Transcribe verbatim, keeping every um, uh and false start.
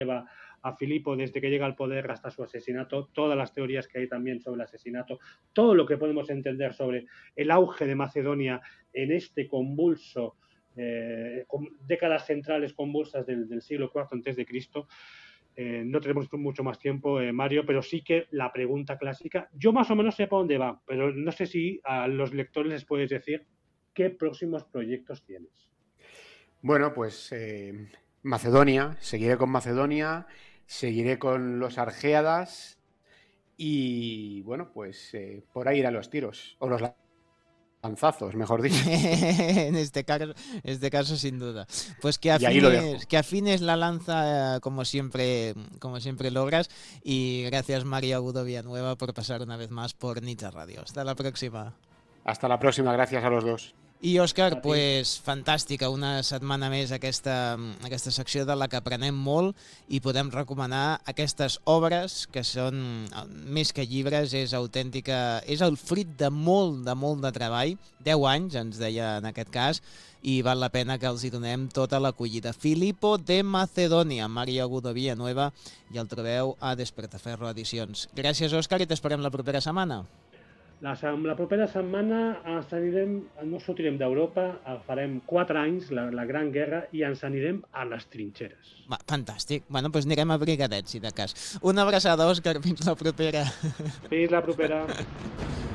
lleva a Filipo desde que llega al poder hasta su asesinato, todas las teorías que hay también sobre el asesinato, todo lo que podemos entender sobre el auge de Macedonia en este convulso, eh, con décadas centrales convulsas del, del siglo cuarto antes de Cristo. Eh, no tenemos mucho más tiempo, eh, Mario, pero sí que la pregunta clásica, yo más o menos sé para dónde va, pero no sé si a los lectores les puedes decir qué próximos proyectos tienes. Bueno, pues eh, Macedonia, seguiré con Macedonia, seguiré con los Argéadas y bueno, pues eh, por ahí irán los tiros, o los lanzazos, mejor dicho. en este caso, este caso sin duda. Pues que Y ahí lo dejo. afines, que afines la lanza, eh, como siempre, como siempre logras. Y gracias, Mario Agudo Villanueva, por pasar una vez más por Nitsa Radio. Hasta la próxima. Hasta la próxima, gracias a los dos. I, Òscar, pues, fantàstica, una setmana més aquesta, aquesta secció de la que aprenem molt i podem recomanar aquestes obres que són més que llibres, és autèntica, és el fruit de molt, de molt de treball, deu anys, ens deia en aquest cas, i val la pena que els hi donem tota l'acollida. Filipo de Macedònia, Mario Agudo Villanueva, i el trobeu a Despertaferro Edicions. Gràcies, Òscar, i t'esperem la propera setmana. La, la propera setmana ens anirem, no sortirem d'Europa, farem quatre anys, la, la Gran Guerra, i ens anirem a les trinxeres. Va, fantàstic. Bueno, doncs anirem a Brigadet, si de cas. Una abraçada, Òscar, fins la propera. Fins la propera.